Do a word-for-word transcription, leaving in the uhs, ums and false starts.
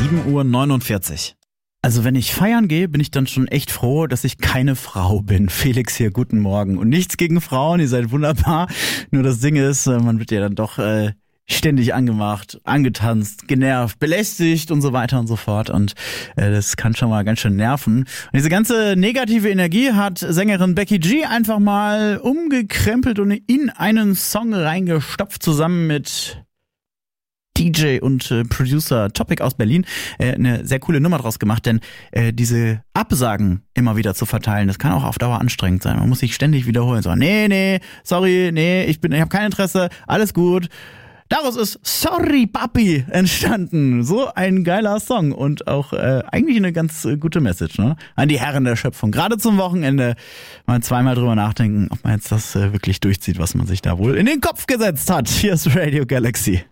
sieben Uhr neunundvierzig. Also wenn ich feiern gehe, bin ich dann schon echt froh, dass ich keine Frau bin. Felix hier, guten Morgen. Und nichts gegen Frauen, ihr seid wunderbar. Nur das Ding ist, man wird ja dann doch äh, ständig angemacht, angetanzt, genervt, belästigt und so weiter und so fort. Und äh, das kann schon mal ganz schön nerven. Und diese ganze negative Energie hat Sängerin Becky G einfach mal umgekrempelt und in einen Song reingestopft, zusammen mit D J und äh, Producer Topic aus Berlin, äh, eine sehr coole Nummer draus gemacht, denn äh, diese Absagen immer wieder zu verteilen, das kann auch auf Dauer anstrengend sein. Man muss sich ständig wiederholen, so, nee, nee, sorry, nee, ich bin, ich habe kein Interesse, alles gut. Daraus ist Sorry Papi entstanden. So ein geiler Song und auch äh, eigentlich eine ganz äh, gute Message, ne? An die Herren der Schöpfung. Gerade zum Wochenende mal zweimal drüber nachdenken, ob man jetzt das äh, wirklich durchzieht, was man sich da wohl in den Kopf gesetzt hat. Hier ist Radio Galaxy.